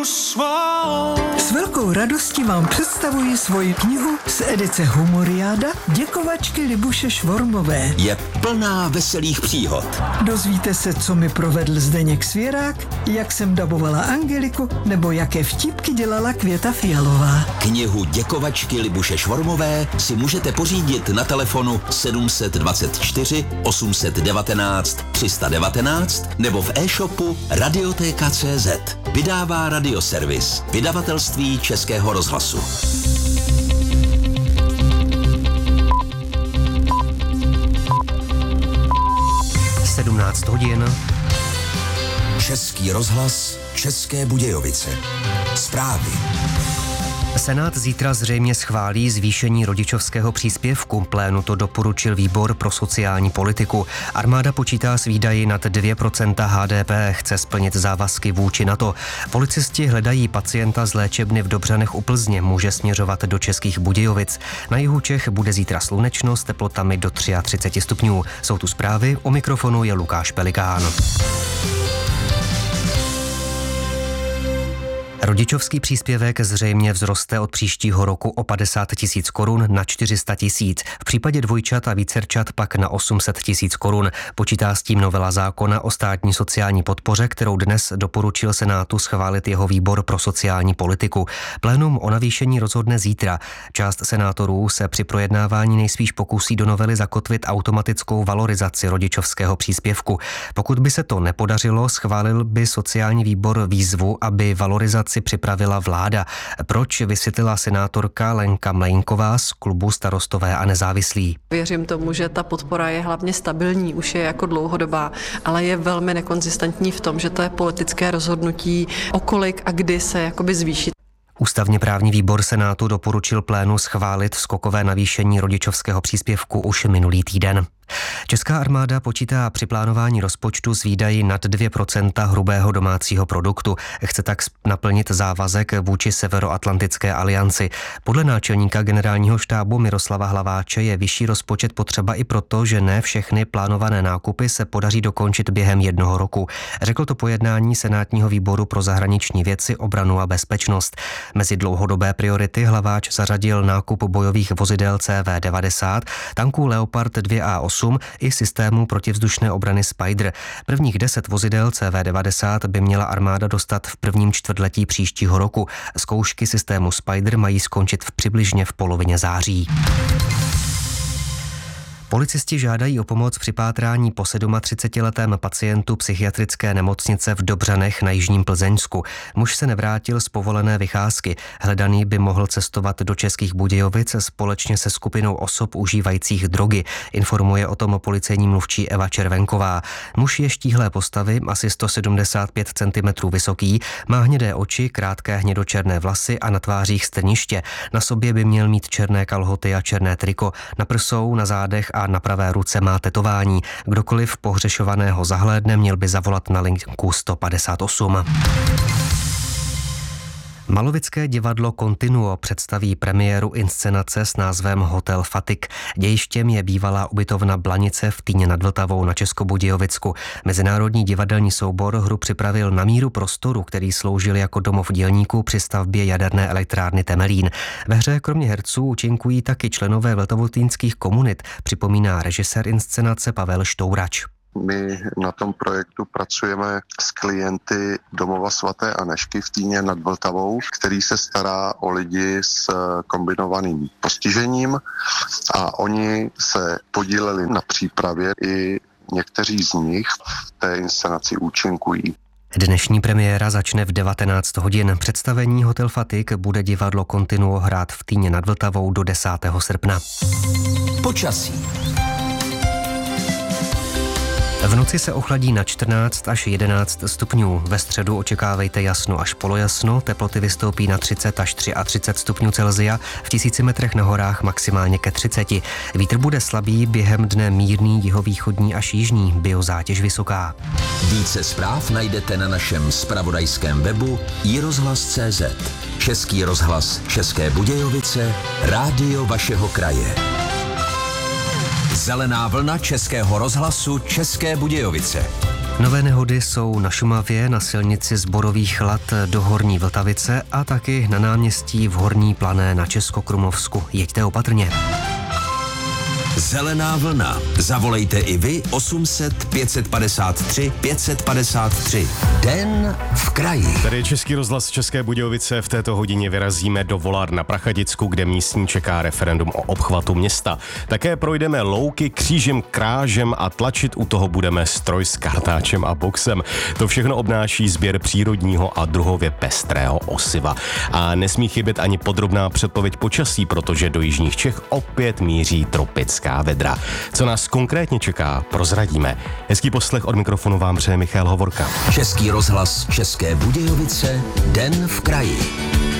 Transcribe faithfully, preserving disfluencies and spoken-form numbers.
S velkou radostí vám představuji svoji knihu z edice Humoriáda Děkovačky Libuše Švormové. Je plná veselých příhod. Dozvíte se, co mi provedl Zdeněk Svěrák, jak jsem dabovala Angeliku, nebo jaké vtípky dělala Květa Fialová. Knihu Děkovačky Libuše Švormové si můžete pořídit na telefonu sedm dvacet čtyři osm devatenáct tři sta devatenáct nebo v e-shopu Radiotéka tečka cé zet. Vydává Radioservis, vydavatelství Českého rozhlasu. sedmnáct hodin. Český rozhlas, České Budějovice. Zprávy. Senát zítra zřejmě schválí zvýšení rodičovského příspěvku. Plénu to doporučil výbor pro sociální politiku. Armáda počítá s výdaji nad dvě procenta há dé pé, chce splnit závazky vůči NATO. Policisti hledají pacienta z léčebny v Dobřanech u Plzně, může směřovat do Českých Budějovic. Na jihu Čech bude zítra slunečno s teplotami do třicet tři stupňů. Jsou tu zprávy, u mikrofonu je Lukáš Pelikán. Rodičovský příspěvek zřejmě vzroste od příštího roku o padesát tisíc korun na čtyři sta tisíc. V případě dvojčat a vícerčat pak na osm set tisíc korun. Počítá s tím novela zákona o státní sociální podpoře, kterou dnes doporučil Senátu schválit jeho výbor pro sociální politiku. Plénum o navýšení rozhodne zítra. Část senátorů se při projednávání nejspíš pokusí do novely zakotvit automatickou valorizaci rodičovského příspěvku. Pokud by se to nepodařilo, schválil by sociální výbor výzvu, aby valorizaci si připravila vláda. Proč, vysvětlila senátorka Lenka Mlejnková z klubu Starostové a nezávislí. Věřím tomu, že ta podpora je hlavně stabilní, už je jako dlouhodobá, ale je velmi nekonzistentní v tom, že to je politické rozhodnutí, o kolik a kdy se jakoby zvýší. Ústavně právní výbor Senátu doporučil plénu schválit skokové navýšení rodičovského příspěvku už minulý týden. Česká armáda počítá při plánování rozpočtu s výdaji nad dvě procenta hrubého domácího produktu. Chce tak naplnit závazek vůči Severoatlantické alianci. Podle náčelníka generálního štábu Miroslava Hlaváče je vyšší rozpočet potřeba i proto, že ne všechny plánované nákupy se podaří dokončit během jednoho roku. Řekl to po jednání Senátního výboru pro zahraniční věci, obranu a bezpečnost. Mezi dlouhodobé priority Hlaváč zařadil nákup bojových vozidel C V devadesát, tanků Leopard dva A osm i systému protivzdušné obrany Spider. Prvních deset vozidel C V devadesát by měla armáda dostat v prvním čtvrtletí příštího roku. Zkoušky systému Spider mají skončit v přibližně v polovině září. Policisti žádají o pomoc při pátrání po třicetisedmiletém pacientu psychiatrické nemocnice v Dobřanech na jižním Plzeňsku. Muž se nevrátil z povolené vycházky. Hledaný by mohl cestovat do Českých Budějovic společně se skupinou osob užívajících drogy, informuje o tom policejní mluvčí Eva Červenková. Muž je štíhlé postavy, asi sto sedmdesát pět centimetrů vysoký, má hnědé oči, krátké hnědočerné vlasy a na tvářích strniště. Na sobě by měl mít černé kalhoty a černé triko. Na prsou, na zádech a na pravé ruce má tetování. Kdokoliv pohřešovaného zahlédne, měl by zavolat na linku sto padesát osm. Malovické divadlo Continuo představí premiéru inscenace s názvem Hotel Fatik. Dějištěm je bývalá ubytovna Blanice v Týně nad Vltavou na Českobudějovicku. Mezinárodní divadelní soubor hru připravil na míru prostoru, který sloužil jako domov dělníků při stavbě jaderné elektrárny Temelín. Ve hře kromě herců účinkují taky členové vltavotýnských komunit, připomíná režisér inscenace Pavel Štourač. My na tom projektu pracujeme s klienty domova svaté Anežky v Týně nad Vltavou, který se stará o lidi s kombinovaným postižením a oni se podíleli na přípravě, i někteří z nich v té inscenaci účinkují. Dnešní premiéra začne v devatenáct hodin. Představení Hotel Fatik bude divadlo Continuo hrát v Týně nad Vltavou do desátého srpna. Počasí. V noci se ochladí na čtrnáct až jedenáct stupňů. Ve středu očekávejte jasno až polojasno, teploty vystoupí na třicet až třicet tři stupňů Celsia, v tisíci metrech na horách maximálně ke třiceti. Vítr bude slabý, během dne mírný, jihovýchodní až jižní, biozátěž vysoká. Více zpráv najdete na našem zpravodajském webu i rozhlas tečka cé zet. Český rozhlas České Budějovice, rádio vašeho kraje. Zelená vlna Českého rozhlasu České Budějovice. Nové nehody jsou na Šumavě, na silnici z Borových Lat do Horní Vltavice a taky na náměstí v Horní Plané na Českokrumlovsku. Jeďte opatrně. Zelená vlna. Zavolejte i vy osm set pět padesát tři pět padesát tři. Den v kraji. Tady je Český rozhlas České Budějovice. V této hodině vyrazíme do Volár na Prachadicku, kde místní čeká referendum o obchvatu města. Také projdeme louky křížem krážem a tlačit u toho budeme stroj s kartáčem a boxem. To všechno obnáší sběr přírodního a druhově pestrého osiva. A nesmí chybět ani podrobná předpověď počasí, protože do jižních Čech opět míří tropická vedra. Co nás konkrétně čeká, prozradíme. Hezký poslech, od mikrofonu vám přeje Michal Hovorka. Český rozhlas České Budějovice, Den v kraji.